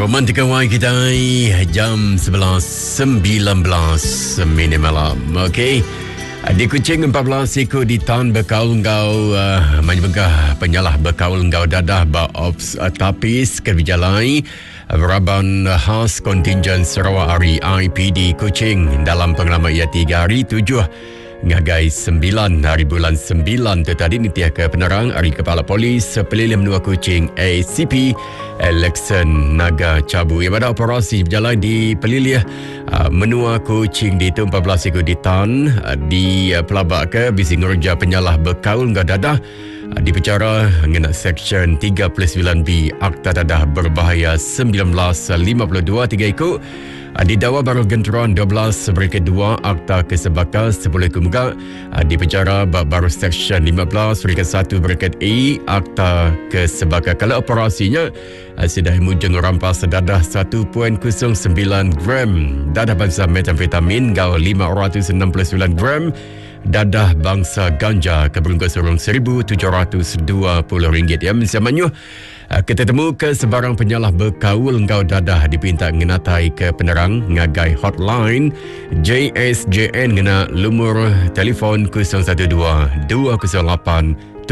Romantika Y kita jam 11.19 minit malam. Okey. Di Kuching 14 ekor ditahan berkaul-ngau menyebegah penyalah berkaul-ngau dadah ops tapis ke Vijalai Beraban khas kontingen Sarawak Hari IPD Kuching dalam pengalaman ia 3 hari 7 ngagai 9 hari bulan 9 tu tadi Nitiah ke Penerang Hari Kepala Polis Pelilih Menua Kuching ACP Alexan Naga Cabu yang pada operasi berjalan di Pelilih Menua Kuching di itu 14 ekor ditahan di pelabak ke Bisi ngerja penyalah berkaul ngau dadah dipenjara mengenai Seksyen 39B Akta Dadah Berbahaya 1952 3 ekor didakwa baru genteran 12 berkat 2 Akta Kesebaka 10 ekor muka dipenjara baru Seksyen 15 berkat 1 berkat E Akta Kesebaka. Kalau operasinya sudah mujung rampas dadah 1.09 gram dadah bangsa metamfetamin gau 569 gram dadah bangsa ganja keberungkus urung RM1,720 ya mensamanya kita temu ke sebarang penyalah berkaul ngau dadah dipinta ngenatai ke Penerang ngagai hotline JSJN ngena lumur telefon 012-208-7222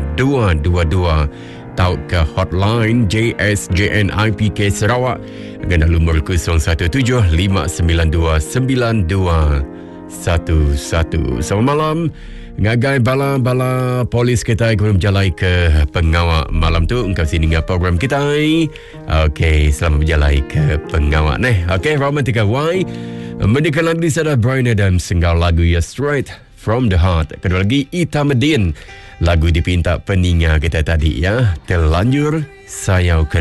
tau ke hotline JSJN IPK Sarawak ngena lumur 017-592-9211. Selamat malam. Ngagai bala-bala polis kita kemudian berjalan ke pengawak malam tu. Engkau sini dengan program kita. Okey, selamat berjalan ke pengawak ni. Okey, Romantika Y. Mendekat lagu di sana Brian Adams senggal lagu ya Straight from the Heart. Kedua lagi Itamedin. Lagu dipinta peninga kita tadi ya. Terlanjur sayau kena.